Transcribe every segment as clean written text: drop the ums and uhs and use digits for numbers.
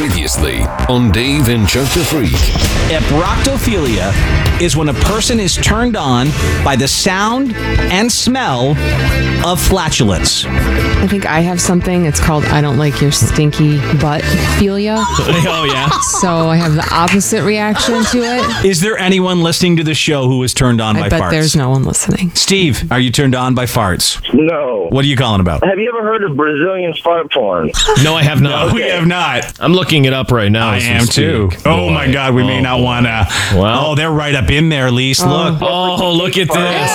Previously on Dave and Chuck the Freak. Eproctophilia is when a person is turned on by the sound and smell of flatulence. I think I have something. It's called I don't like your stinky butt-philia. Oh, yeah. So I have the opposite reaction to it. Is there anyone listening to the show who is turned on by I bet farts? there's no one listening. Steve, are you turned on by farts? No. What are you calling about? Have you ever heard of Brazilian fart porn? No, I have not. We have not. I'm looking it up right now. I as we am too. speak. Oh my God, we may not want to. Well. Oh, they're right up in there, Lise. Look. Oh, look at this.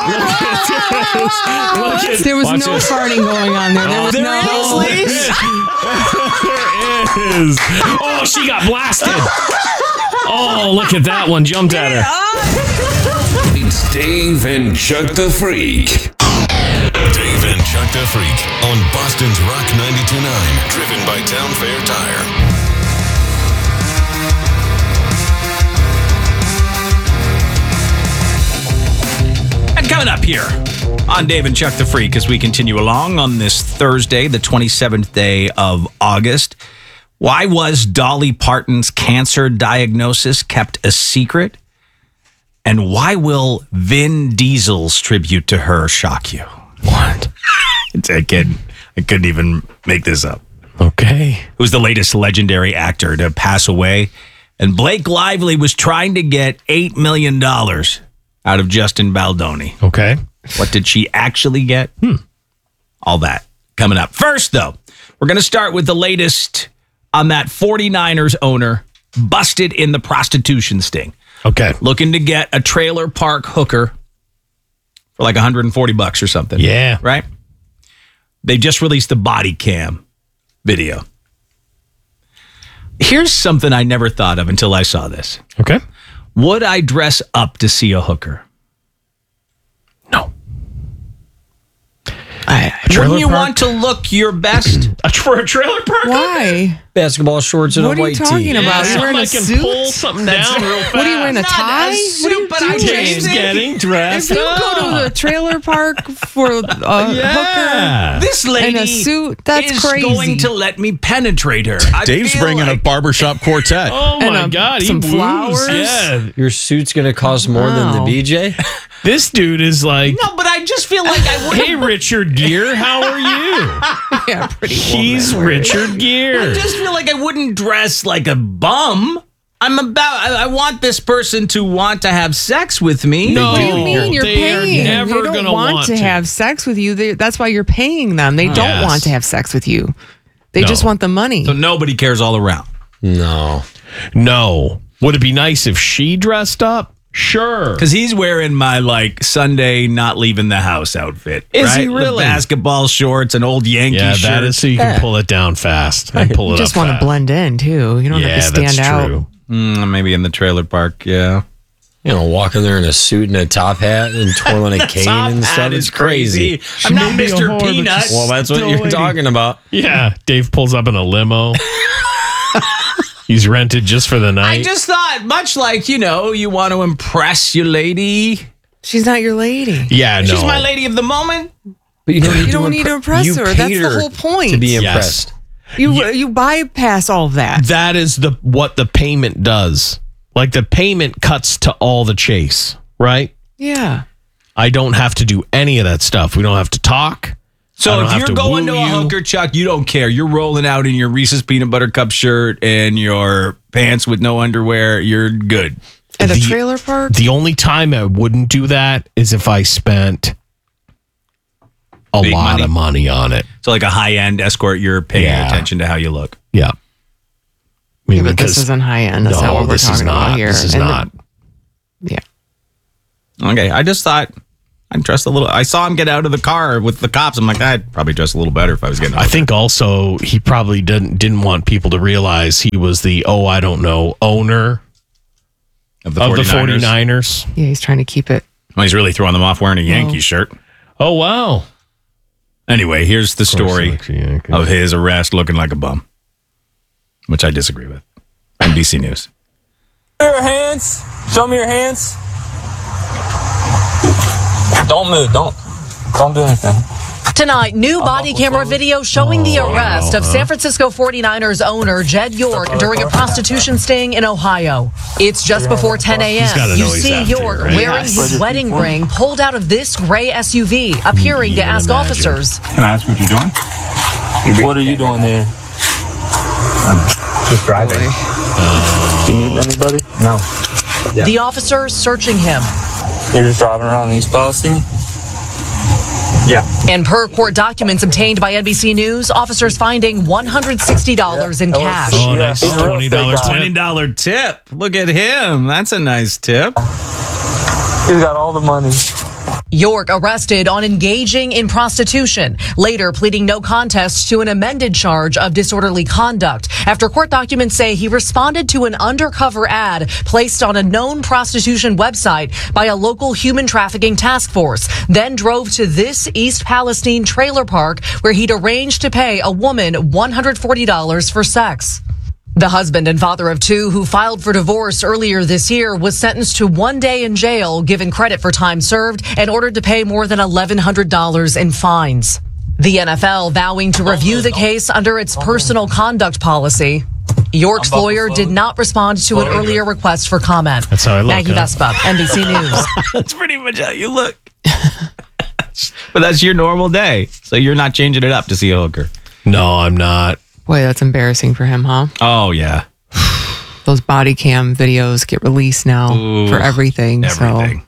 Look at There was watch no this. farting going on there. There was There no. is, Lise. There is. Oh, she got blasted. Oh, look at that one. Jumped at her. It's Dave and Chuck the Freak. Dave and Chuck the Freak on Boston's Rock 92.9. Driven by Town Fair Tire. And coming up here on Dave and Chuck the Freak as we continue along on this Thursday, the 27th day of August. Why was Dolly Parton's cancer diagnosis kept a secret? And why will Vin Diesel's tribute to her shock you? What? I couldn't even make this up. Okay. Who's the latest legendary actor to pass away? And Blake Lively was trying to get $8 million out of Justin Baldoni. Okay. What did she actually get? All that coming up. First, though, we're going to start with the latest on that 49ers owner busted in the prostitution sting. Okay. Looking to get a trailer park hooker for like $140 or something. Yeah. Right? They just released the body cam video. Here's something I never thought of until I saw this. Okay. Would I dress up to see a hooker? No. Wouldn't you want to look your best? For a trailer park? Why? Basketball shorts and What a are you white talking tee. about? Yeah, You're wearing a I can suit? pull something down real fast. What are you wearing, a tie? suit, What are you but I doing? changed it. Getting dressed If you go to the trailer park for a hooker This lady and a suit, that's is crazy. going to let me penetrate her. I Dave's feel bringing like a barbershop quartet. Oh And my God. some he flowers? woos. Yeah. Your suit's going to cost more than the Wow. BJ? This dude is like, No, but I just feel like I wouldn't. hey, Richard Gere, how are you? Yeah, pretty cool. He's Richard I Gere. just feel like I wouldn't dress like a bum. I want this person to want to have sex with me. No. What do you mean? You're They are paying. never They don't gonna want want to to. have sex with you. That's why you're paying them. They don't Yes. want to have sex with you. They No. just want the money. So nobody cares all around. No. No. Would it be nice if she dressed up? Sure. Because he's wearing my like Sunday not leaving the house outfit. Is right? he The really? basketball shorts, an old Yankee Yeah, shirt. that is so you can pull it down fast and pull You it just up want to fast. blend in too. You don't Yeah, have to stand that's out. true. Maybe in the trailer park, yeah. You know, walking there in a suit and a top hat and twirling a cane and Top stuff. hat It's is crazy. I'm not may be a whore, Mr. but Peanut. she's Well, that's what Still you're waiting. talking about. Yeah. Dave pulls up in a limo. He's rented just for the night. I just thought, much like, you want to impress your lady. She's not your lady. yeah, no. She's my lady of the moment. But you don't need, You don't need to impress you her. paid That's the her whole point. To be Yes. impressed. You bypass all of that. That is what the payment does. Like the payment cuts to all the chase, right? Yeah. I don't have to do any of that stuff. We don't have to talk. I So don't if have you're to going woo to a you. hooker, Chuck, you don't care. You're rolling out in your Reese's Peanut Butter Cup shirt and your pants with no underwear. You're good. At a trailer park? The only time I wouldn't do that is if I spent a Big lot money. of money on it. So like a high-end escort, you're paying Yeah. attention to how you look. Yeah. I mean, Yeah, but this because- isn't high end. That's not what we're this is talking about not. here. This is And not. yeah. Okay, I just thought I'd dress a little. I saw him get out of the car with the cops. I'm like, I'd probably dress a little better if I was getting out. I think also he probably didn't want people to realize he was the owner of the of 49ers. the 49ers. Yeah, he's trying to keep it. Well, he's really throwing them off wearing a Yankees shirt. Oh wow. Anyway, here's the story Of course, Yankees. of his arrest looking like a bum, which I disagree with. NBC News. Your hands. Show me your hands. Don't move. Don't do anything. Tonight, new body camera video showing the arrest of San Francisco 49ers owner Jed York during a prostitution sting in Ohio. It's just before 10 a.m. You see York wearing his wedding ring pulled out of this gray SUV, appearing to ask officers. Can I ask what you're doing? What are you doing there? Just driving. Do you need anybody? No. The officers searching him. You're just driving around East Palestine? Yeah. And per court documents obtained by NBC News, officers finding $160 in cash. Oh, nice. $20 $20 tip. Look at him. That's a nice tip. He's got all the money. York arrested on engaging in prostitution, later pleading no contest to an amended charge of disorderly conduct after court documents say he responded to an undercover ad placed on a known prostitution website by a local human trafficking task force, then drove to this East Palestine trailer park where he'd arranged to pay a woman $140 for sex. The husband and father of two who filed for divorce earlier this year was sentenced to 1 day in jail, given credit for time served, and ordered to pay more than $1,100 in fines. The NFL vowing to review the case under its personal conduct policy. York's lawyer did not respond to an earlier request for comment. That's how I look. Maggie Vespa, NBC News. That's pretty much how you look. But that's your normal day. So you're not changing it up to see a hooker. No, I'm not. Boy, that's embarrassing for him, huh? Oh, yeah. Those body cam videos get released now for everything. Everything.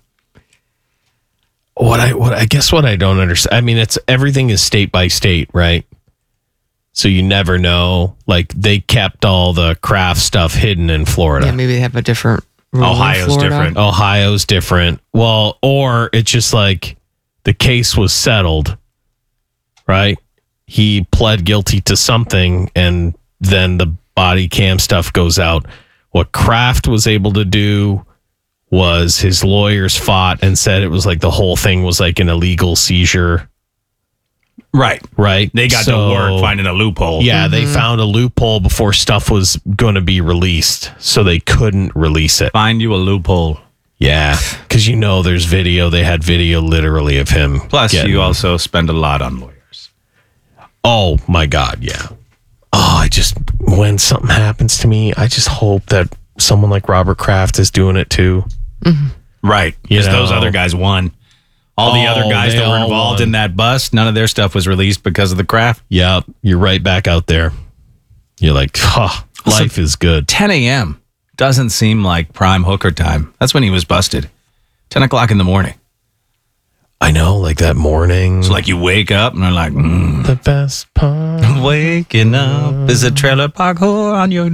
So What I guess what I don't understand. I mean, it's everything is state by state, right? So you never know. Like they kept all the craft stuff hidden in Florida. yeah, maybe they have a different rule in Ohio's Florida. different. Ohio's different. Well, or it's just like the case was settled, right? He pled guilty to something and then the body cam stuff goes out. What Kraft was able to do was his lawyers fought and said it was like the whole thing was like an illegal seizure. Right. Right. They got to work finding a loophole. Yeah, they found a loophole before stuff was going to be released. So they couldn't release it. Find you a loophole. Yeah. Because you know there's video. They had video literally of him. Plus, you also spend a lot on lawyers. Oh, my God. Yeah. Oh, when something happens to me, I just hope that someone like Robert Kraft is doing it too. Right. Because those other guys won. All the other guys that were involved in that bust, none of their stuff was released because of the Kraft. Yep. You're right back out there. You're like, life is good. 10 a.m. doesn't seem like prime hooker time. That's when he was busted. 10 o'clock in the morning. I know, like that morning. It's like you wake up and they're like, the best part. Waking up is a trailer park whore on your...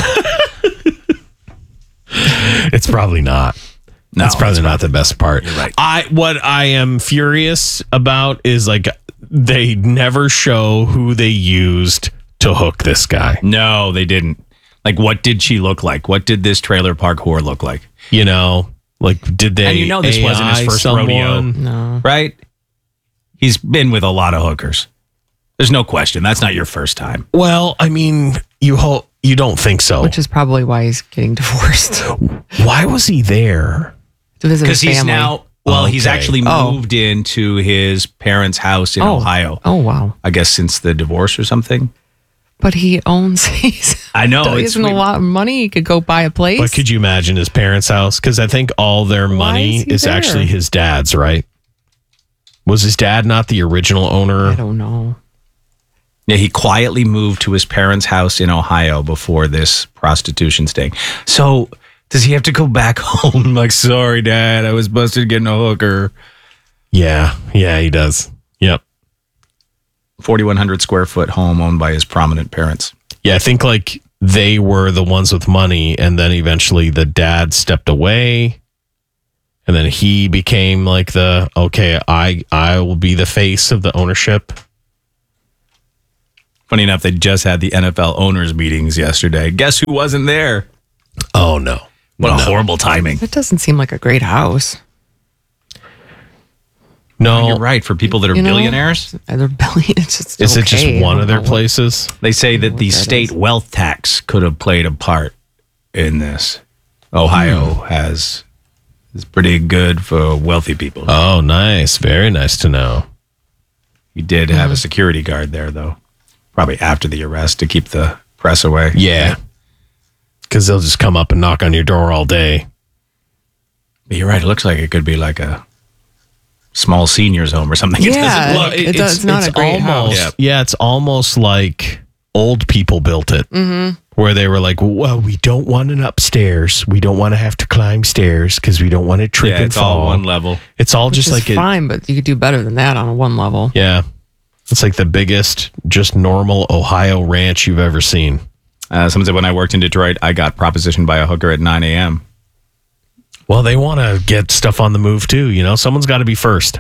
It's probably not. No, it's probably not the best part. You're right. What I am furious about is like they never show who they used to hook this guy. No, they didn't. Like, what did she look like? What did this trailer park whore look like? You know, like did they? And you know this wasn't his first rodeo, No. right? He's been with a lot of hookers. There's no question. That's not your first time. Well, I mean, you don't think so. Which is probably why he's getting divorced. Why was he there? To visit his Because family. he's now, well, he's Okay. actually moved into his parents' house in Ohio. Oh, wow. I guess since the divorce or something. But he owns, I know. he It's has a lot of money. He could go buy a place. But could you imagine his parents' house? Because I think all their money is he is there? actually his dad's, right? Was his dad not the original owner? I don't know. Yeah, he quietly moved to his parents' house in Ohio before this prostitution sting. So does he have to go back home? Like, sorry, Dad, I was busted getting a hooker. Yeah, he does. Yep. 4,100 square foot home owned by his prominent parents. Yeah, I think like they were the ones with money, and then eventually the dad stepped away, and then he became like I will be the face of the ownership. Funny enough, they just had the NFL owners meetings yesterday. Guess who wasn't there? Oh no! What a horrible timing. That doesn't seem like a great house. No, You're right. For people that are You know, billionaires, They're it's just Is it okay. just I one don't of their know what- places? they say that the that state is. wealth tax could have played a part in this. Ohio is pretty good for wealthy people. Oh, nice. Very nice to know. He did have a security guard there, though. Probably after the arrest to keep the press away. Yeah. Because they'll just come up and knock on your door all day. But you're right. It looks like it could be like a small seniors home or something. Yeah, It doesn't look. it's not a great almost, house. Yeah, it's almost like old people built it. Mm-hmm. Where they were like, well, we don't want an upstairs. We don't want to have to climb stairs because we don't want to trip and it's fall. all one level. It's all Which just is like fine, but you could do better than that on a one level. Yeah. It's like the biggest, just normal Ohio ranch you've ever seen. Someone said when I worked in Detroit, I got propositioned by a hooker at 9 a.m. Well, they want to get stuff on the move too. You know, someone's got to be first.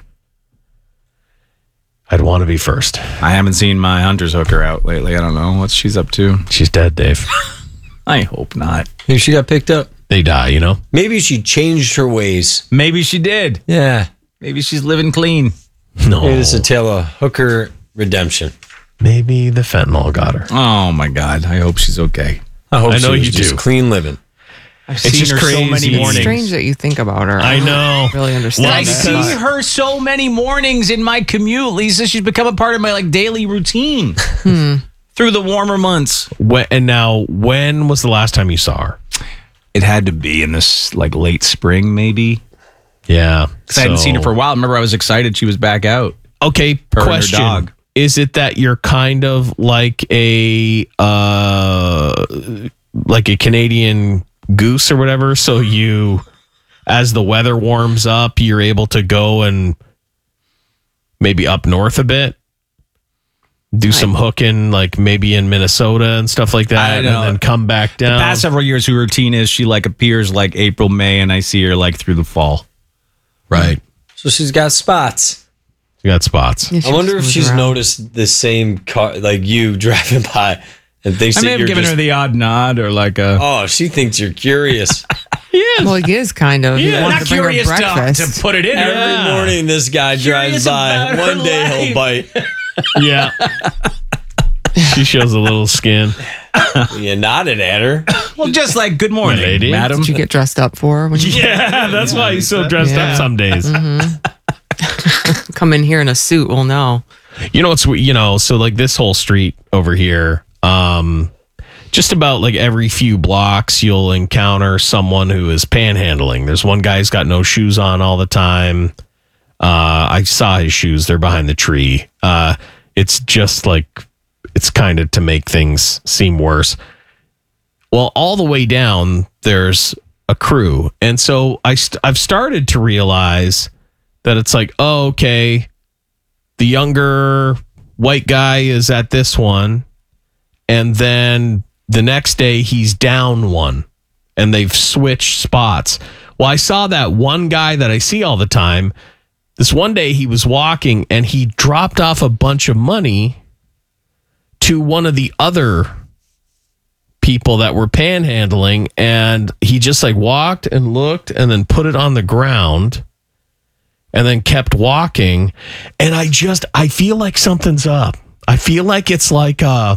I'd want to be first. I haven't seen my Hunter's hooker out lately. I don't know what she's up to. She's dead, Dave. I hope not. Maybe she got picked up. They die, you know? Maybe she changed her ways. Maybe she did. Yeah. Maybe she's living clean. No. Maybe this is a tale of hooker redemption. Maybe the fentanyl got her. Oh my God! I hope she's okay. I hope I know she was you just do. clean living. I've It's seen just her so crazy. many It's mornings. It's strange that you think about her. I know. don't really understand Well, I that. see but- her so many mornings in my commute, Lisa. She's become a part of my daily routine through the warmer months. When was the last time you saw her? It had to be in this late spring, maybe. Yeah. Because I hadn't seen her for a while. Remember, I was excited she was back out. Okay, Her and her question. dog. Is it that you're kind of like a Canadian goose or whatever? So you, as the weather warms up, you're able to go and maybe up north a bit? Do some hooking, like maybe in Minnesota and stuff like that, I and know. then come back down. The past several years, her routine is she appears April, May, and I see her through the fall. Right. So she's got spots. You got spots. Yeah, I wonder if moves she's around. noticed the same car, like you driving by, and thinks I that may have you're given just, her the odd nod or a. oh, she thinks you're curious. Well, he is kind of. He Yeah, wants not to bring her curious breakfast. to put it in. Every morning this guy Curious drives by. about her One day he'll bite. Yeah. She shows a little skin. You nodded at her. Well, just good morning, lady. madam. Did you get dressed up for her when you Yeah, that's why he's so dressed Yeah. up some days. come in here in a suit? We'll know. You know what's so this whole street over here, just about every few blocks you'll encounter someone who is panhandling. There's one guy who's got no shoes on all the time. I saw his shoes; they're behind the tree. It's just it's kind of to make things seem worse. Well, all the way down there's a crew, and so I've started to realize that it's oh, okay. The younger white guy is at this one, and then the next day he's down one, and they've switched spots. Well, I saw that one guy that I see all the time. This one day he was walking, and he dropped off a bunch of money to one of the other people that were panhandling, and he just walked and looked and then put it on the ground. And then kept walking. And I feel like something's up. I feel like it's they're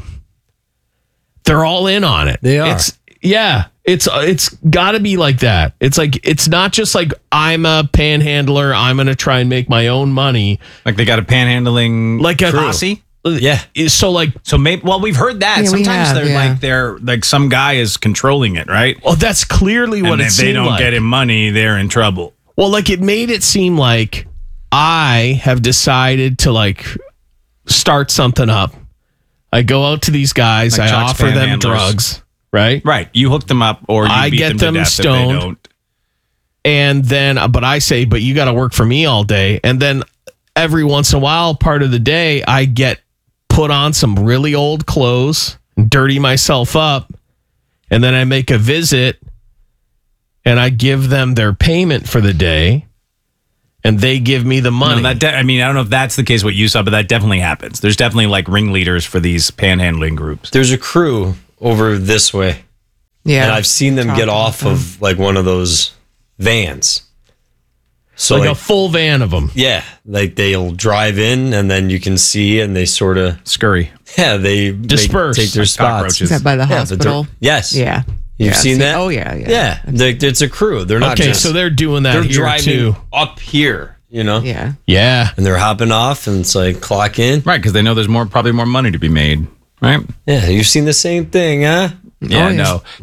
all in on it. They are. It's got to be like that. It's it's not just I'm a panhandler. I'm going to try and make my own money. They got a panhandling Like a posse. Yeah. So maybe we've heard that. Yeah, we Sometimes have, they're some guy is controlling it, right? Well, that's clearly what And it if seemed they don't like. get him money, they're in trouble. Well, it made it seem like I have decided to start something up. I go out to these guys, I Chuck's offer them panhandlers. drugs, right? Right. You hook them up or you I beat get them to them death stoned. if they don't. And then, but I say, but you got to work for me all day. And then every once in a while, part of the day, I get put on some really old clothes, dirty myself up, and then I make a visit and I give them their payment for the day, and they give me the money. No, I don't know if that's the case what you saw, but that definitely happens. There's definitely ringleaders for these panhandling groups. There's a crew over this way. Yeah. And I've seen them get off of one of those vans. So a full van of them. yeah, they'll drive in and then you can see and they sort of Scurry. they Disperse. take their Like spots. cockroaches. Is that by the Yeah, but hospital? yes. Yeah. You've Yeah, seen that? Oh, yeah. Yeah. It's a crew. They're not Okay, just so they're doing that they're here driving too. up here you know? Yeah. Yeah. And they're hopping off and it's like clock in. Right, because they know there's probably more money to be made, right? Yeah, you've seen the same thing, huh? Yeah, Oh, yeah. no.